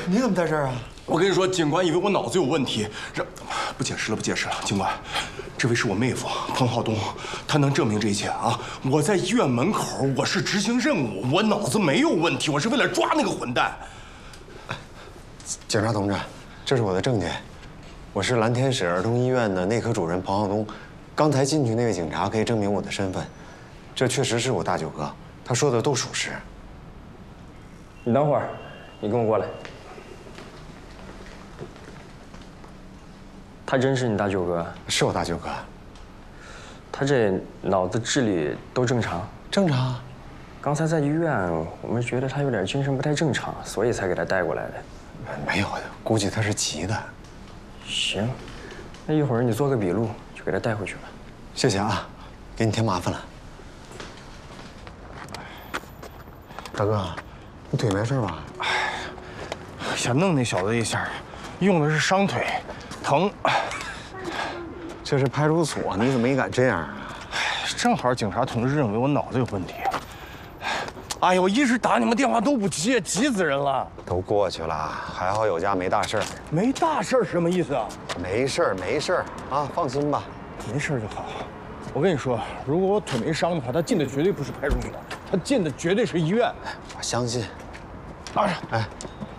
你怎么在这儿啊？ 我跟你说，警官以为我脑子有问题，不解释了，不解释了。警官，这位是我妹夫彭浩东，他能证明这一切啊！我在医院门口，我是执行任务，我脑子没有问题，我是为了抓那个混蛋。 警察同志，这是我的证件，我是蓝天使儿童医院的内科主任彭浩东。刚才进去那位警察可以证明我的身份，这确实是我大舅哥，他说的都属实。 你等会儿，你跟我过来。他真是你大舅哥？ 是我大舅哥。 他这脑子智力都正常？ 正常。 刚才在医院，我们觉得他有点精神不太正常，所以才给他带过来的。 没有的，估计他是急的。 行，那一会儿你做个笔录，就给他带回去吧。 谢谢啊，给你添麻烦了。大哥，你腿没事吧？ 想弄那小子一下，用的是伤腿，疼。 这是派出所，你怎么也敢这样啊？ 正好警察同志认为我脑子有问题。哎呀，我一直打你们电话都不接，急死人了。 都过去了，还好有家没大事儿。 没大事儿是什么意思啊？ 没事儿，没事儿啊，放心吧。 没事就好。我跟你说，如果我腿没伤的话，他进的绝对不是派出所，他进的绝对是医院。 我相信。 老实。 哎，